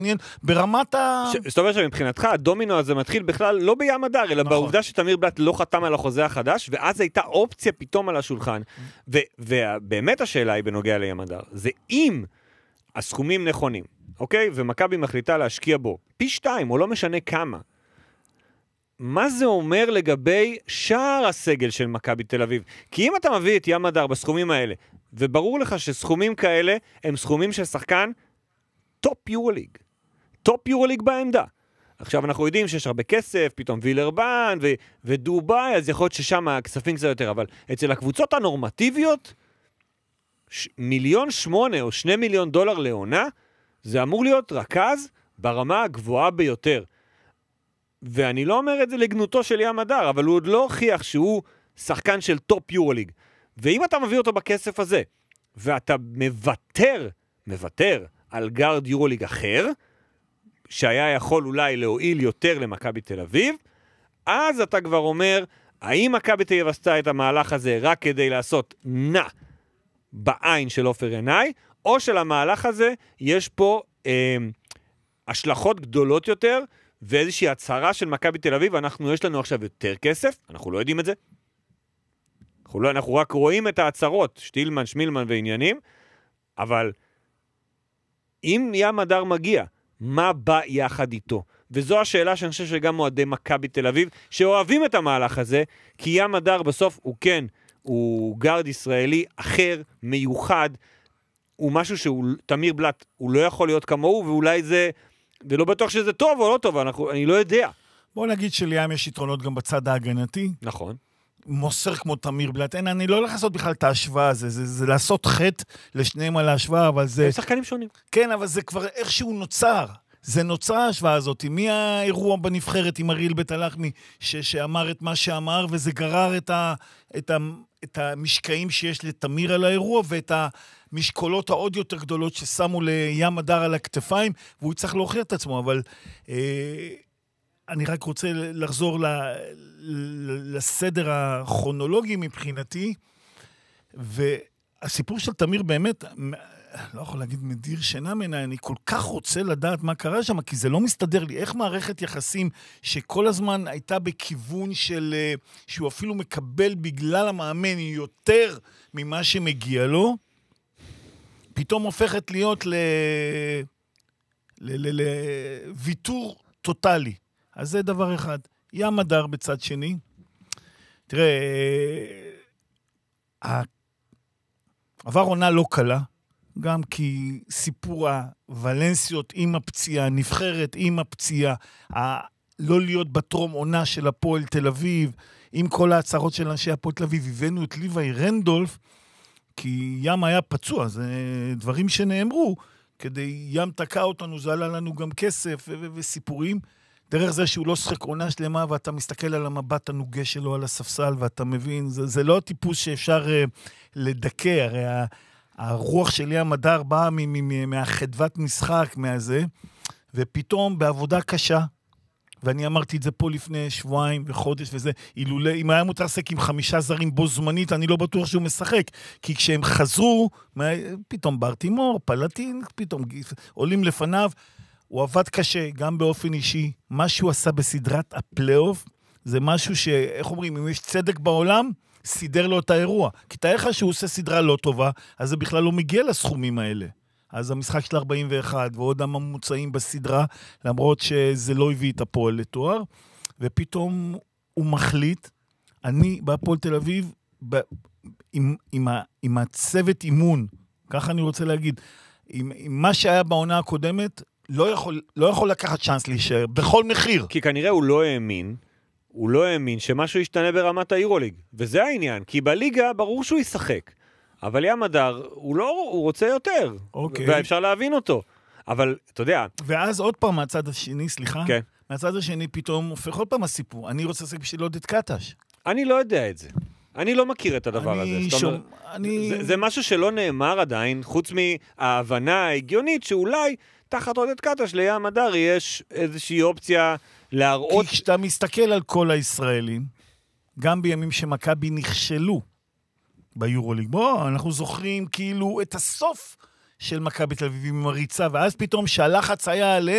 ברמת זאת אומרת שמבחינתך, הדומינו הזה מתחיל בכלל לא בים הדר, אלא בעובדה שתמיר בלאט לא חתם על החוזה החדש, ואז הייתה אופציה פתאום על השולחן. ובאמת השאלה היא בנוגע לים הדר, זה אם הסכומים נכונים, אוקיי? ומכבי מחליטה להשקיע בו פי 2, או לא משנה כמה. מה זה אומר לגבי שער הסגל של מכבי תל אביב? כי אם אתה מביא את ים הדר בסכומים האלה, וברור לך שסכומים כאלה הם סכומים של שחקן טופ יורוליג. טופ יורוליג בעמדה. עכשיו אנחנו יודעים שיש הרבה כסף, פתאום וילרבן ודובאי, אז יכול להיות ששם הכספים קצת יותר, אבל אצל הקבוצות הנורמטיביות, 1.8 מיליון או $2 מיליון לעונה, זה אמור להיות רכז ברמה הגבוהה ביותר. ואני לא אומר את זה לגנותו של ים הדר, אבל הוא עוד לא הוכיח שהוא שחקן של טופ יורוליג. ואם אתה מביא אותו בכסף הזה, ואתה מוותר על גארד יורוליג אחר, שהיה יכול אולי להועיל יותר למכבי תל אביב, אז אתה כבר אומר, האם מכבי תל אביב עשתה את המהלך הזה רק כדי לעשות נע בעין של עופר עיני, או שלמהלך הזה יש פה השלכות גדולות יותר, ואיזושהי הצהרה של מכבי תל אביב, יש לנו עכשיו יותר כסף, אנחנו לא יודעים את זה, אנחנו רק רואים את ההצהרות, שטילמן, שמילמן ועניינים, אבל אם ים הדר מגיע, מה בא יחד איתו? וזו השאלה שאני חושב שגם מועדי מכבי תל אביב, שאוהבים את המהלך הזה, כי ים הדר בסוף הוא גארד ישראלי אחר, מיוחד, הוא משהו שהוא, תמיר בלאט, הוא לא יכול להיות כמוהו, ואולי זה, ולא בטוח שזה טוב או לא טוב, אני לא יודע. בוא נגיד שלים יש יתרונות גם בצד ההגנתי. נכון. מוסר כמו תמיר בלאט, אני לא הולך לעשות בכלל את ההשוואה הזה, זה לעשות חטא לשניהם על ההשוואה, אבל זה... הם שחקנים שונים. כן, אבל זה כבר איכשהו נוצר. זה נוצר ההשוואה הזאת. מי האירוע בנבחרת עם אריאל בית הלחמי, שאמר את מה שאמר, וזה גרר את המשקעים שיש לתמיר על האירוע, ואת המשקולות העוד יותר גדולות ששמו לים הדר על הכתפיים, והוא צריך להוכיח את עצמו, אבל... אני רק רוצה לחזור לסדר הכרונולוגי מבחינתי, והסיפור של תמיר באמת, לא יכול להגיד מדיר שינה מעיניי, אני כל כך רוצה לדעת מה קרה שם, כי זה לא מסתדר לי. איך מערכת יחסים שכל הזמן הייתה בכיוון של, שהוא אפילו מקבל בגלל המאמן יותר ממה שמגיע לו, פתאום הופכת להיות לוויתור טוטלי. אז זה דבר אחד. ים הדר בצד שני. תראה, עבר עונה לא קלה, גם כי סיפור הוולנסיות עם הפציעה, נבחרת עם הפציעה, לא להיות בטרום עונה של הפועל תל אביב, עם כל ההצהרות של אנשי הפועל תל אביב, הבאנו את ליוואי רנדולף, כי ים היה פצוע, זה דברים שנאמרו, כדי ים תקע אותנו, זה עלה לנו גם כסף וסיפורים, דרך זה שהוא לא שחק עונה שלמה, ואתה מסתכל על המבט הנוגה שלו על הספסל, ואתה מבין, זה לא הטיפוס שאפשר לדכא, הרי הרוח של ים הדר באה מהחדוות משחק, מהזה, ופתאום בעבודה קשה, ואני אמרתי את זה פה לפני שבועיים וחודש וזה, אם היה מותר לשחק עם 5 זרים בו זמנית, אני לא בטוח שהוא משחק, כי כשהם חזרו, פתאום ברטימור, פלטין, פתאום עולים לפניו, הוא עבד קשה, גם באופן אישי. מה שהוא עשה בסדרת הפלייאוף, זה משהו איך אומרים, אם יש צדק בעולם, סידר לו את האירוע. כי תאר לך שהוא עושה סדרה לא טובה, אז זה בכלל לא מגיע לסכומים האלה. אז המשחק של 41, ועוד הממוצעים בסדרה, למרות שזה לא הביא את הפועל לתואר, ופתאום הוא מחליט, אני בהפועל תל אביב, עם הצוות אימון, ככה אני רוצה להגיד, עם מה שהיה בעונה הקודמת, לא יכול לקחת צ'אנס להישאר, בכל מחיר. כי כנראה הוא לא האמין שמשהו ישתנה ברמת היורוליג, וזה העניין, כי בליגה ברור שהוא ישחק, אבל ים הדר, הוא רוצה יותר, ואפשר להבין אותו, אבל אתה יודע... ואז עוד פעם מהצד השני, סליחה, כן. מהצד השני פתאום הופך עוד פעם הסיפור, אני רוצה לשחק בשביל עודד קטש. אני לא יודע את זה. אני לא מכיר את הדבר הזה. זה משהו שלא נאמר עדיין, חוץ מההבנה ההגיונית שאולי תחת עודד קטש לים הדר יש איזושהי אופציה להראות... כי כשאתה מסתכל על כל הישראלים, גם בימים שמכבי נכשלו ביורוליג, אנחנו זוכרים כאילו את הסוף של מכבי תל אביב עם הריצה, ואז פתאום שהלחץ היה עליהם,